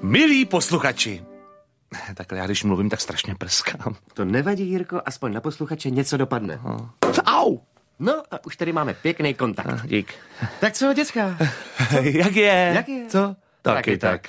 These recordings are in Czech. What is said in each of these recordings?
Milí posluchači. Takhle já, když mluvím, tak strašně prskám. To nevadí, Jirko, aspoň na posluchače něco dopadne. Au! No a už tady máme pěkný kontakt. Dík. Tak co, děcka? Jak je? Jak je? Co? Taky tak.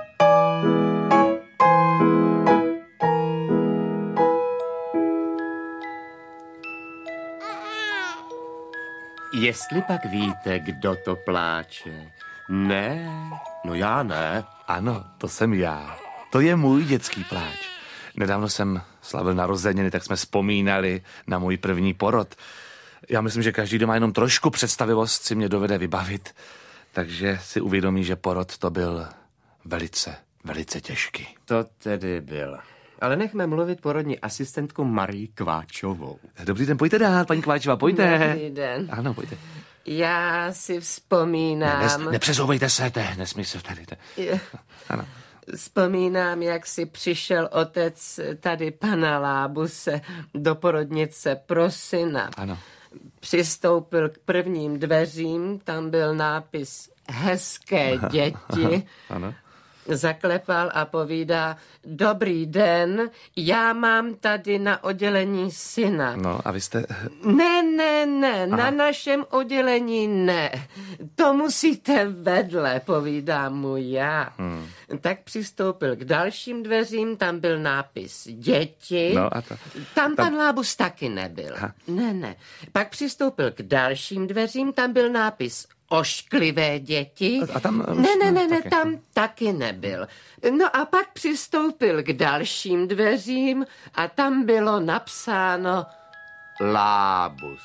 Jestli pak víte, kdo to pláče? Ne, no já ne. Ano, to jsem já. To je můj dětský pláč. Nedávno jsem slavil narozeniny, tak jsme vzpomínali na můj první porod. Já myslím, že každý, kdo má jenom trošku představivost, si mě dovede vybavit. Takže si uvědomí, že porod to byl velice, velice těžký. To tedy byl. Ale nechme mluvit porodní asistentku Marii Kváčovou. Dobrý den, pojďte dál, paní Kváčová, pojďte. Dobrý den. Ano, pojďte. Já si vzpomínám... Nepřezouvejte se, to je nesmysl tady. Ano. Vzpomínám, jak si přišel otec tady pana Lábuse do porodnice pro syna. Ano. Přistoupil k prvním dveřím, tam byl nápis Hezké děti. Ano. Zaklepal a povídá: Dobrý den, já mám tady na oddělení syna. No a vy jste... Ne, na našem oddělení ne. To musíte vedle, povídám mu já. Tak přistoupil k dalším dveřím, tam byl nápis Děti. No a to... Tam pan Lábus taky nebyl. Aha. Ne. Pak přistoupil k dalším dveřím, tam byl nápis Ošklivé děti. A tam... Ne, taky. tam taky nebyl. No a pak přistoupil k dalším dveřím a tam bylo napsáno Lábus.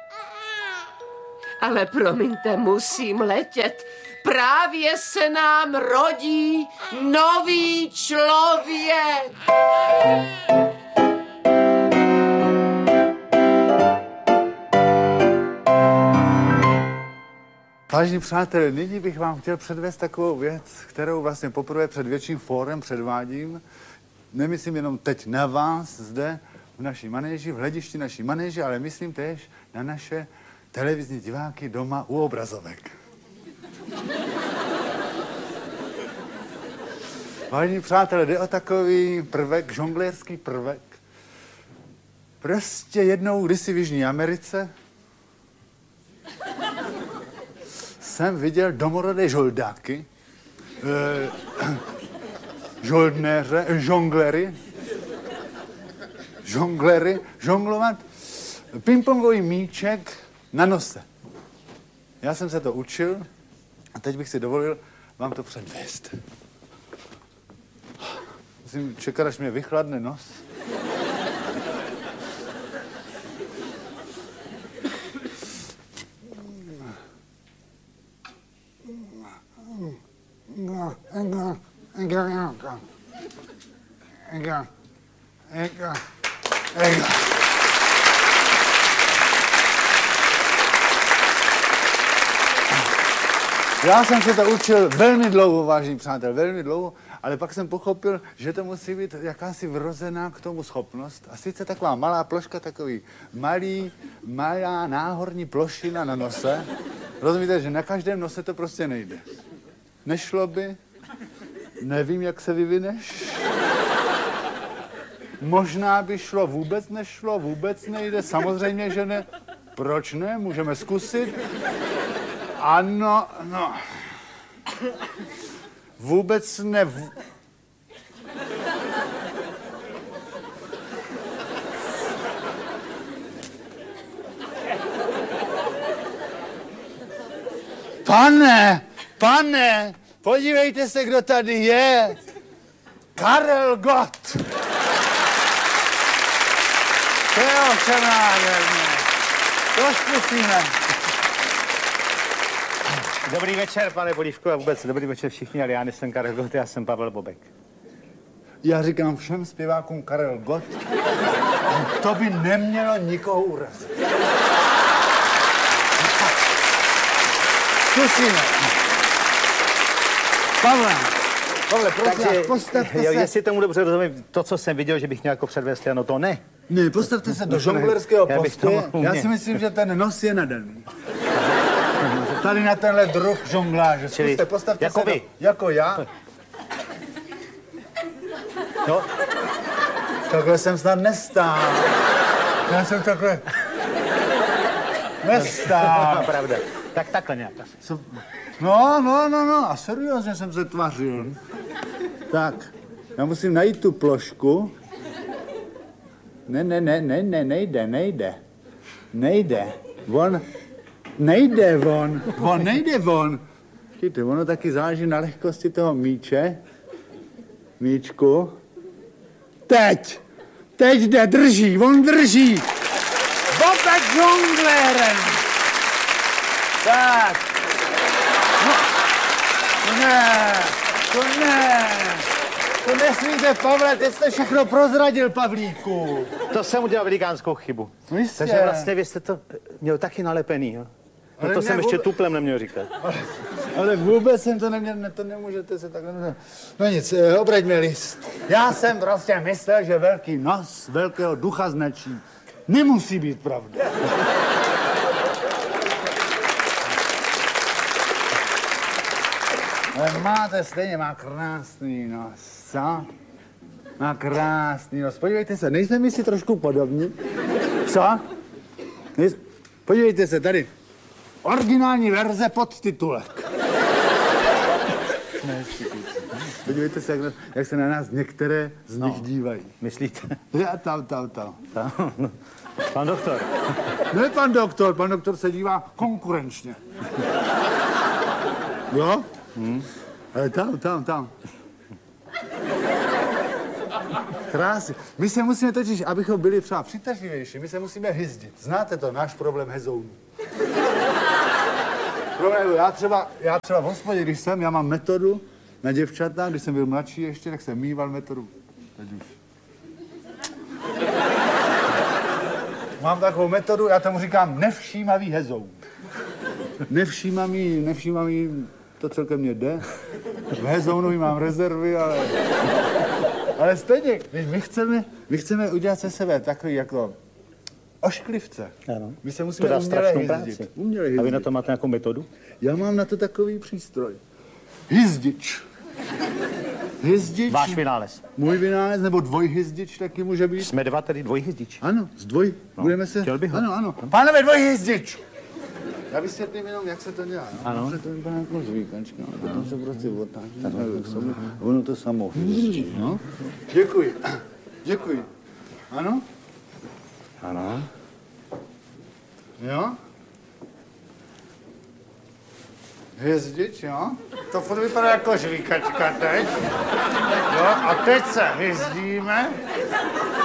Ale promiňte, musím letět. Právě se nám rodí nový člověk. Vážení přátelé, nyní bych vám chtěl předvést takovou věc, kterou vlastně poprvé před větším fórem předvádím. Nemyslím jenom teď na vás zde v naší manéži, v hledišti naší manéže, ale myslím též na naše televizní diváky doma u obrazovek. Vážení přátelé, jde o takový prvek, žonglérský prvek. Prostě jednou kdysi v Jižní Americe jsem viděl domorodé žoldáky, žoldnéře, žonglovat pingpongový míček na nose. Já jsem se to učil a teď bych si dovolil vám to předvést. Musím čekat, až mě vychladne nos. Já jsem se to učil velmi dlouho, vážení přátelé, velmi dlouho, ale pak jsem pochopil, že to musí být jakási vrozená k tomu schopnost. A sice taková malá ploška, takový malá náhorní plošina na nose. Rozumíte, že na každém nose to prostě nejde. Nešlo by? Nevím, jak se vyvineš. Možná by šlo, vůbec nešlo, vůbec nejde. Samozřejmě, že ne. Proč ne? Můžeme zkusit. Ano, no. Vůbec ne. Pane, podívejte se, kdo tady je. Karel Gott. To je ovšem nádherné. To zkusíme. Dobrý večer, pane Polívku, a vůbec dobrý večer všichni, ale já nejsem Karel Gott, já jsem Pavel Bobek. Já říkám všem zpěvákům Karel Gott, to by nemělo nikoho urazit. Zkusíme. Pavle, prosím vás, postavte se. Jestli tomu dobře rozumím, to, co jsem viděl, že bych měl jako předvést, ano, to ne. Ne, postavte se do žonglerského Já bych postoje. to mohl Já si myslím, že ten nos je nadaný. Tady na tenhle druh žongláže. Zkuste, postavte jako se vy. jako já. No, takhle jsem snad nestál. Já jsem takhle nestál. Pravda. Tak takhle nějak asi. No, a seriózně jsem se tvařil. Tak, já musím najít tu plošku. Nejde. On nejde von. Počkejte, ono taky záleží na lehkosti toho míčku. Teď jde, on drží. Bobek žonglérem. Tak. No. To nesmíte, Pavle, teď jste všechno prozradil, Pavlíku. To jsem udělal velikánskou chybu. No jistě. Takže vlastně vy jste to měl taky nalepený, jo? No to jsem ještě tuplem neměl říkat. Ale vůbec jsem to neměl, to nemůžete se takhle... No nic, obraťme list. Já jsem prostě myslel, že velký nos velkého ducha značí. Nemusí být pravda. Ale máte stejně, má krásný nos, co? Má krásný nos. Podívejte se, nejsme my si trošku podobní? Co? Podívejte se, tady. Originální verze podtitulek. Podívejte se, jak se na nás některé z nich dívají. Myslíte? Já tam. Pan doktor. Ne pan doktor se dívá konkurenčně. Jo? Ale tam. Krásně. My se musíme totiž, abychom byli třeba přitažlivější, my se musíme hyzdit. Znáte to, náš problém hezounů. Já třeba v hospodě, když já mám metodu na děvčata, když jsem byl mladší ještě, tak jsem mýval metodu. Teď už. Mám takovou metodu, já tomu říkám nevšímavý hezoun. Nevšímavý, to celkem mě jde. V hezounovi mám rezervy, ale stejně, my chceme udělat se sebe takový jako ošklivce. Ano. My se musíme to dá uměle strašnou hyzdit. práci. Uměle hyzdit. A vy na to máte nějakou metodu? Já mám na to takový přístroj. Hizdič. Váš vynález. Můj vynález, nebo dvojhizdič taky může být. Jsme dva tedy dvojhizdič. Ano, budeme se... Chtěl bych ho. Ano. Pánové, dvojhizdič! Já vysvětlím jenom, jak se to dělá. No? Ano. To vypadá jako zvíkačka, a potom se prostě otáčí. Ono to samo hyzdí, no. Děkuji. Ano? Ano. Jo? Hvězdič, jo? To furt vypadá jako žvíkačka teď. Jo? A teď se hyzdíme.